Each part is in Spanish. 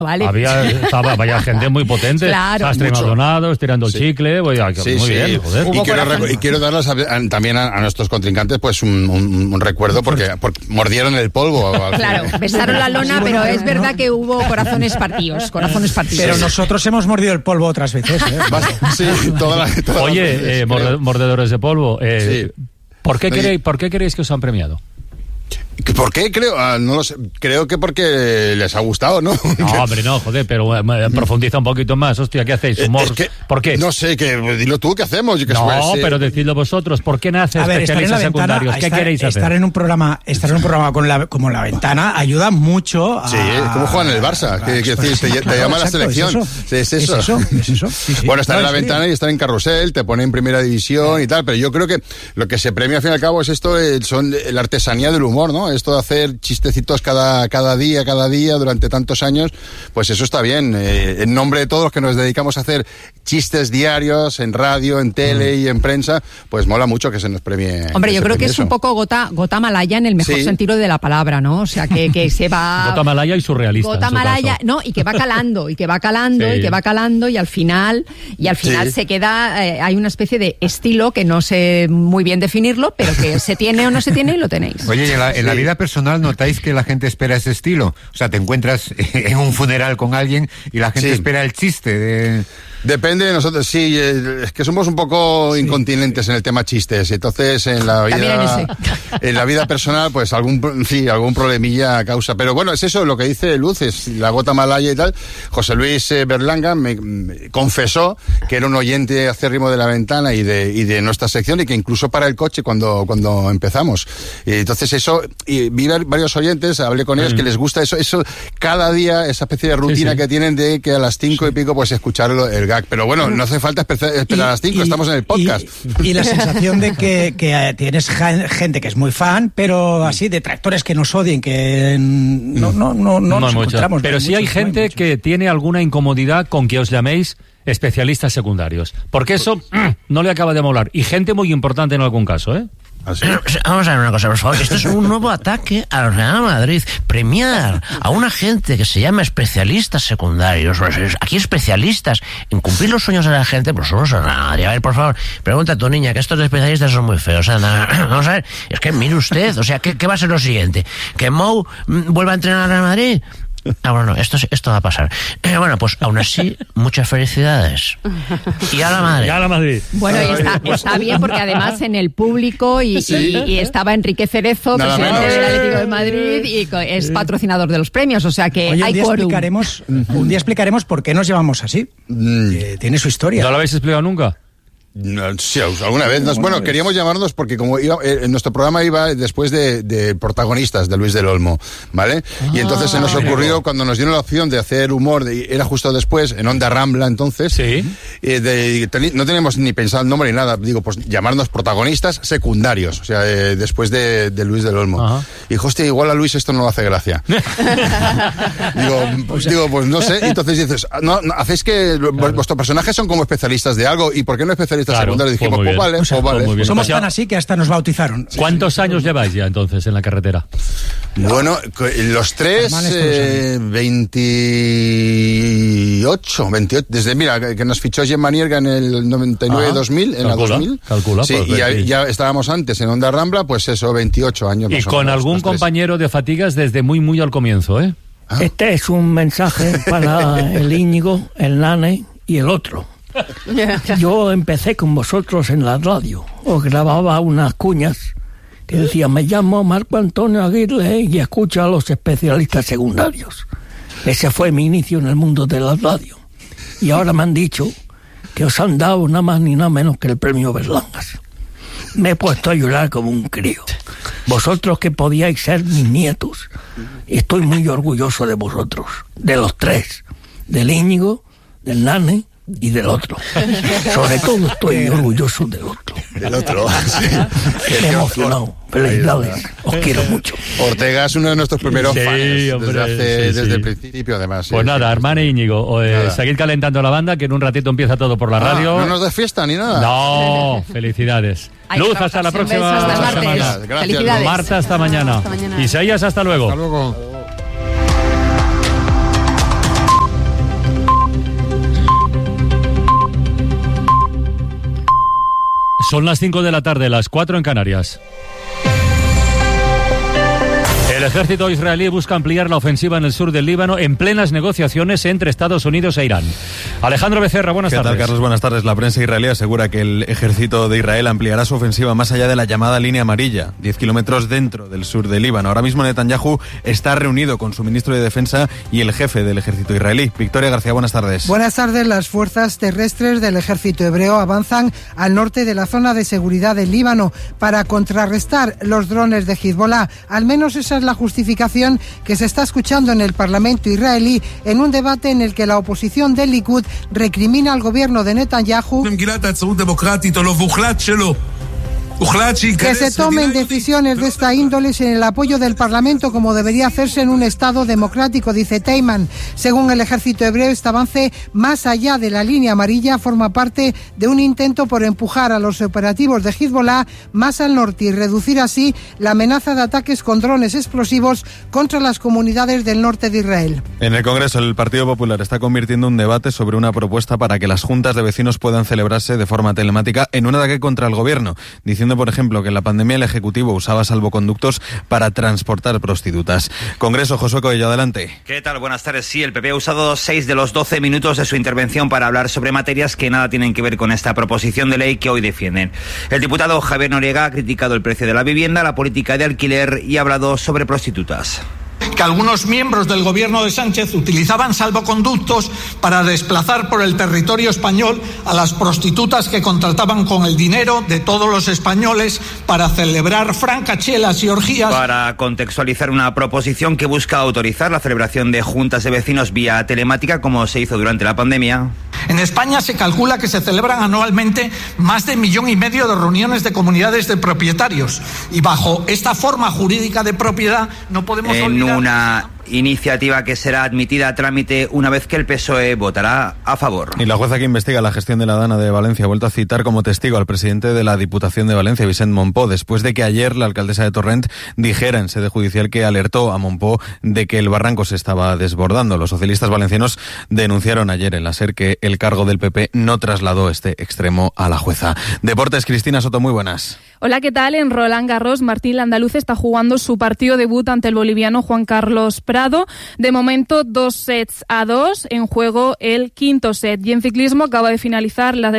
¿vale? Vaya gente muy potente. Claro. Sastre Maldonado, estirando el chicle. Muy bien, joder. Y quiero darles también a nuestros contrincantes pues un recuerdo porque mordieron el polvo. Claro, besaron la lona, pero es verdad que hubo corazones partidos. Pero nosotros hemos mordido el polvo otras veces, ¿eh? Sí, toda Oye, mordedores de polvo, ¿por qué creéis que os han premiado? ¿Por qué? No lo sé. Creo que porque les ha gustado, ¿no? No, hombre, no, joder, pero profundiza un poquito más. Hostia, ¿qué hacéis? Humor. ¿Por qué? No sé, dilo tú, ¿qué hacemos? Pero decidlo vosotros. ¿Por qué nace especialistas secundarios? ¿Qué queréis hacer? Estar en un programa como La Ventana ayuda mucho a... Sí, como juegan en el Barça. Te llama la selección. Es eso. Sí. Bueno, estar en La Ventana y estar en Carrusel, te pone en primera división y tal, pero yo creo que lo que se premia al fin y al cabo es esto, son la artesanía del humor, ¿no? Esto de hacer chistecitos cada día, durante tantos años, pues eso está bien. En nombre de todos los que nos dedicamos a hacer chistes diarios en radio, en tele y en prensa, pues mola mucho que se nos premie. Hombre, yo creo que es un poco gota malaya en el mejor sentido de la palabra, ¿no? O sea, que se va... Gota malaya y surrealista. Gota malaya, no, y que va calando, y al final se queda, hay una especie de estilo que no sé muy bien definirlo, pero que se tiene o no se tiene y lo tenéis. Oye, y en la vida personal notáis que la gente espera ese estilo. O sea, te encuentras en un funeral con alguien y la gente espera el chiste de... Depende de nosotros, sí, es que somos un poco incontinentes en el tema chistes, entonces en la vida personal pues algún problemilla causa, pero bueno, es eso lo que dice Luz, es la gota malaya y tal. José Luis Berlanga me confesó que era un oyente acérrimo de La Ventana y de nuestra sección, y que incluso para el coche cuando empezamos, y entonces eso, y vi varios oyentes, hablé con ellos que les gusta eso cada día, esa especie de rutina que tienen de que a las 5 y pico pues escuchar el gag, pero bueno, no hace falta esperar a las 5, estamos en el podcast. Y la sensación de que tienes gente que es muy fan, pero así, detractores que nos odien, que no nos encontramos. Pero sí hay gente que tiene alguna incomodidad con que os llaméis especialistas secundarios, porque eso no le acaba de molar, y gente muy importante en algún caso, ¿eh? ¿Así? Vamos a ver una cosa, por favor. Esto es un nuevo ataque al Real Madrid. Premiar a una gente que se llama especialistas secundarios. Aquí especialistas en cumplir los sueños de la gente, pues somos nadie. A ver, por favor, pregunta a tu niña, que estos especialistas son muy feos. Vamos a ver, es que mire usted, o sea, ¿qué va a ser lo siguiente? ¿Que Mou vuelva a entrenar al Real Madrid? Bueno, esto va a pasar. Bueno, pues aún así, muchas felicidades. Y a la Madrid. Bueno, y está bien, porque además en el público y estaba Enrique Cerezo, presidente del Atlético de Madrid, y es patrocinador de los premios, o sea que hay quórum. Un día explicaremos por qué nos llevamos así. Tiene su historia. ¿No lo habéis explicado nunca? Sí, alguna vez. Bueno, queríamos llamarnos porque como nuestro programa iba después de Protagonistas de Luis del Olmo, ¿vale? Y entonces se nos ocurrió, cuando nos dieron la opción de hacer humor, era justo después, en Onda Rambla entonces, no teníamos ni pensado el nombre ni nada, digo, pues llamarnos Protagonistas Secundarios, o sea, después de Luis del Olmo. Ajá. Y dijo, hostia, igual a Luis esto no le hace gracia. digo, pues no sé. Entonces dices, no, hacéis que vuestros personajes son como especialistas de algo, ¿y por qué no especialistas secundarios? Dijimos, pues vale. Somos tan así que hasta nos bautizaron. ¿Cuántos años lleváis ya entonces en la carretera? Bueno, los tres, 28, desde, mira, que nos fichó Gemma Nierga en el 99-2000, en la 2000. Calcula, sí, y ya estábamos antes en Onda Rambla, pues eso, 28 años. Y con algún compañero de fatigas desde muy al comienzo, ¿eh? Este es un mensaje para el Íñigo, el Nane y el otro. Yo empecé con vosotros en la radio, os grababa unas cuñas que decía, me llamo Marco Antonio Aguirre y escucho a los especialistas secundarios. Ese fue mi inicio en el mundo de la radio. Y ahora me han dicho que os han dado nada más ni nada menos que el premio Berlangas. Me he puesto a llorar como un crío. Vosotros que podíais ser mis nietos. Estoy muy orgulloso de vosotros, de los tres, del Íñigo, del Nane y del otro. Sobre todo estoy orgulloso del otro. Del otro, sí. Me he emocionado. Felicidades. Os quiero mucho. Ortega es uno de nuestros primeros fans desde el principio, además. Pues nada, hermano Íñigo, seguid calentando la banda, que en un ratito empieza todo por la radio. ¿No nos da fiesta ni nada? No, felicidades. Luz, hasta la próxima semana. Gracias. Marta, hasta mañana. Isaías, hasta luego. Hasta luego. Son las 5 de la tarde, las 4 en Canarias. El ejército israelí busca ampliar la ofensiva en el sur del Líbano en plenas negociaciones entre Estados Unidos e Irán. Alejandro Becerra, buenas tardes. ¿Qué tal, Carlos? Buenas tardes. La prensa israelí asegura que el ejército de Israel ampliará su ofensiva más allá de la llamada línea amarilla, 10 kilómetros dentro del sur del Líbano. Ahora mismo Netanyahu está reunido con su ministro de Defensa y el jefe del ejército israelí. Victoria García, buenas tardes. Buenas tardes. Las fuerzas terrestres del ejército hebreo avanzan al norte de la zona de seguridad del Líbano para contrarrestar los drones de Hezbollah. Al menos esa es la justificación que se está escuchando en el Parlamento israelí en un debate en el que la oposición del Likud recrimina al gobierno de Netanyahu que se tomen decisiones de esta índole sin el apoyo del Parlamento, como debería hacerse en un Estado democrático, dice Teiman. Según el ejército hebreo, este avance más allá de la línea amarilla forma parte de un intento por empujar a los operativos de Hezbollah más al norte y reducir así la amenaza de ataques con drones explosivos contra las comunidades del norte de Israel. En el Congreso, el Partido Popular está convirtiendo un debate sobre una propuesta para que las juntas de vecinos puedan celebrarse de forma telemática en un ataque contra el gobierno, diciendo, por ejemplo, que en la pandemia el Ejecutivo usaba salvoconductos para transportar prostitutas. Congreso, Josué Coello, adelante. ¿Qué tal? Buenas tardes. Sí, el PP ha usado 6 de los 12 minutos de su intervención para hablar sobre materias que nada tienen que ver con esta proposición de ley que hoy defienden. El diputado Javier Noriega ha criticado el precio de la vivienda, la política de alquiler y ha hablado sobre prostitutas. Que algunos miembros del gobierno de Sánchez utilizaban salvoconductos para desplazar por el territorio español a las prostitutas que contrataban con el dinero de todos los españoles para celebrar francachelas y orgías. Para contextualizar una proposición que busca autorizar la celebración de juntas de vecinos vía telemática, como se hizo durante la pandemia. En España se calcula que se celebran anualmente más de 1,5 millones de reuniones de comunidades de propietarios. Y bajo esta forma jurídica de propiedad no podemos olvidar... Una iniciativa que será admitida a trámite una vez que el PSOE votará a favor. Y la jueza que investiga la gestión de la Dana de Valencia ha vuelto a citar como testigo al presidente de la Diputación de Valencia, Vicent Montpó, después de que ayer la alcaldesa de Torrent dijera en sede judicial que alertó a Montpó de que el barranco se estaba desbordando. Los socialistas valencianos denunciaron ayer en la SER que el cargo del PP no trasladó este extremo a la jueza. Deportes, Cristina Soto, muy buenas. Hola, ¿qué tal? En Roland Garros, Martín Landaluz está jugando su partido debut ante el boliviano Juan Carlos Prado. De momento, 2-2 en juego el quinto set. Y en ciclismo acaba de finalizar la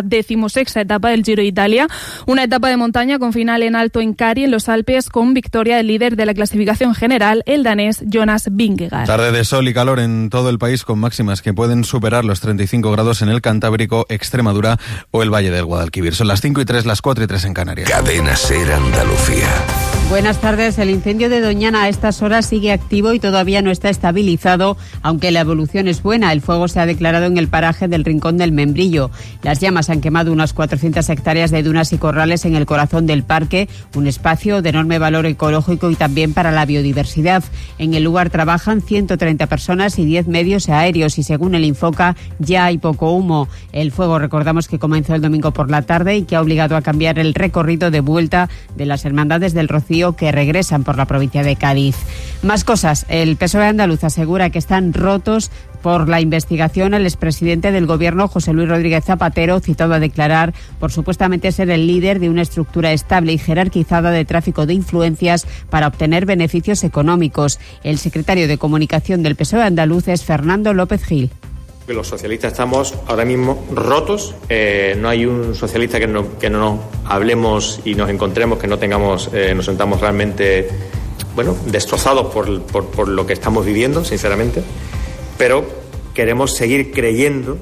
16ª etapa del Giro de Italia, una etapa de montaña con final en alto en Cari, en los Alpes, con victoria del líder de la clasificación general, el danés Jonas Vingegaard. Tarde de sol y calor en todo el país, con máximas que pueden superar los 35 grados en el Cantábrico, Extremadura o el Valle del Guadalquivir. Son las 5:03, las 4:03 en Canarias. Cadena SER Andalucía. Buenas tardes. El incendio de Doñana a estas horas sigue activo y todavía no está estabilizado, aunque la evolución es buena. El fuego se ha declarado en el paraje del Rincón del Membrillo. Las llamas han quemado unas 400 hectáreas de dunas y corrales en el corazón del parque, un espacio de enorme valor ecológico y también para la biodiversidad. En el lugar trabajan 130 personas y 10 medios aéreos y según el Infoca ya hay poco humo. El fuego, recordamos que comenzó el domingo por la tarde y que ha obligado a cambiar el recorrido de vuelta de las Hermandades del Rocío que regresan por la provincia de Cádiz. Más cosas. El PSOE andaluz asegura que están rotos por la investigación al expresidente del gobierno, José Luis Rodríguez Zapatero, citado a declarar por supuestamente ser el líder de una estructura estable y jerarquizada de tráfico de influencias para obtener beneficios económicos. El secretario de Comunicación del PSOE andaluz es Fernando López Gil. Los socialistas estamos ahora mismo rotos. No hay un socialista que no hablemos y nos encontremos, que no tengamos, nos sentamos realmente, destrozados por lo que estamos viviendo, sinceramente. Pero queremos seguir creyendo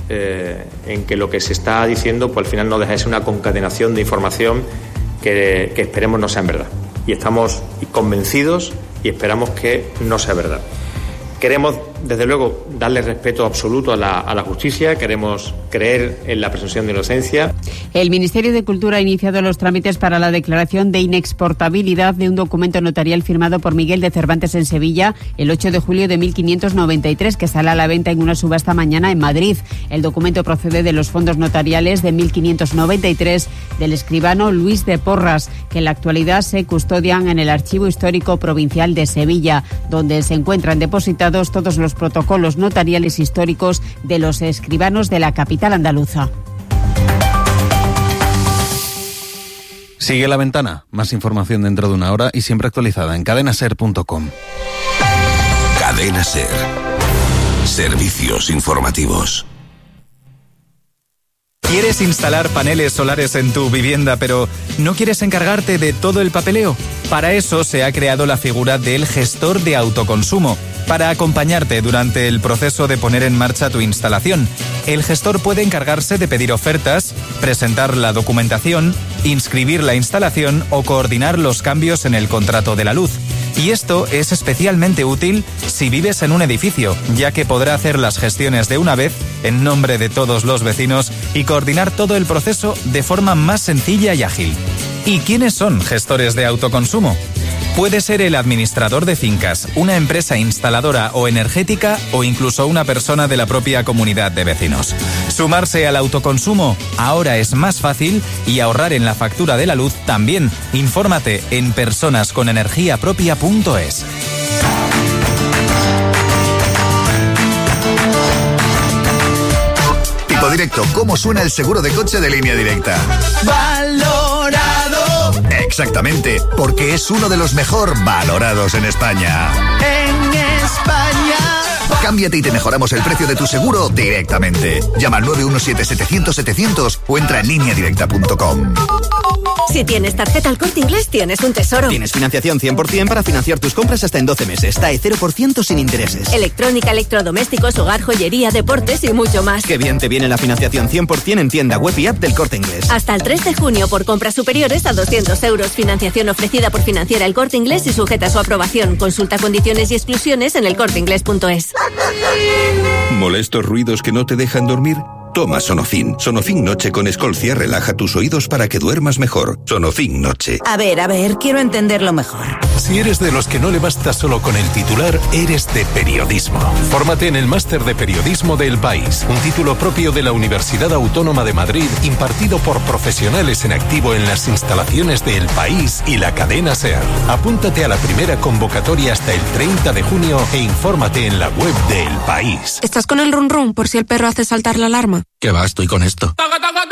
en que lo que se está diciendo, pues al final no deja de ser una concatenación de información que esperemos no sea en verdad. Y estamos convencidos y esperamos que no sea verdad. Queremos, desde luego, darle respeto absoluto a la justicia, queremos creer en la presunción de inocencia. El Ministerio de Cultura ha iniciado los trámites para la declaración de inexportabilidad de un documento notarial firmado por Miguel de Cervantes en Sevilla el 8 de julio de 1593, que sale a la venta en una subasta mañana en Madrid. El documento procede de los fondos notariales de 1593 del escribano Luis de Porras, que en la actualidad se custodian en el Archivo Histórico Provincial de Sevilla, donde se encuentran depositados todos los protocolos notariales históricos de los escribanos de la capital andaluza. Sigue La Ventana. Más información dentro de una hora y siempre actualizada en cadenaser.com. Cadena Ser. Servicios informativos. ¿Quieres instalar paneles solares en tu vivienda, pero no quieres encargarte de todo el papeleo? Para eso se ha creado la figura del gestor de autoconsumo, para acompañarte durante el proceso de poner en marcha tu instalación. El gestor puede encargarse de pedir ofertas, presentar la documentación, inscribir la instalación o coordinar los cambios en el contrato de la luz. Y esto es especialmente útil si vives en un edificio, ya que podrá hacer las gestiones de una vez en nombre de todos los vecinos y coordinar todo el proceso de forma más sencilla y ágil. ¿Y quiénes son gestores de autoconsumo? Puede ser el administrador de fincas, una empresa instaladora o energética o incluso una persona de la propia comunidad de vecinos. Sumarse al autoconsumo ahora es más fácil y ahorrar en la factura de la luz también. Infórmate en personasconenergiapropia.es. Tipo Directo, ¿cómo suena el seguro de coche de Línea Directa? ¡Valorado! Exactamente, porque es uno de los mejor valorados en España. En España. Cámbiate y te mejoramos el precio de tu seguro directamente. Llama al 917-700-700 o entra en lineadirecta.com. Si tienes tarjeta El Corte Inglés, tienes un tesoro. Tienes financiación 100% para financiar tus compras hasta en 12 meses. TAE 0% sin intereses. Electrónica, electrodomésticos, hogar, joyería, deportes y mucho más. Qué bien te viene la financiación 100% en tienda web y app del Corte Inglés. Hasta el 3 de junio por compras superiores a 200 euros. Financiación ofrecida por Financiera El Corte Inglés y sujeta a su aprobación. Consulta condiciones y exclusiones en elcorteinglés.es. ¿Molestos ruidos que no te dejan dormir? Toma Sonofin. Sonofin Noche con Escolcia relaja tus oídos para que duermas mejor. Sonofin Noche. A ver, quiero entenderlo mejor. Si eres de los que no le basta solo con el titular, eres de periodismo. Fórmate en el Máster de Periodismo de El País, un título propio de la Universidad Autónoma de Madrid, impartido por profesionales en activo en las instalaciones de El País y la cadena SER. Apúntate a la primera convocatoria hasta el 30 de junio e infórmate en la web de El País. ¿Estás con el run run por si el perro hace saltar la alarma? Que va, estoy con esto.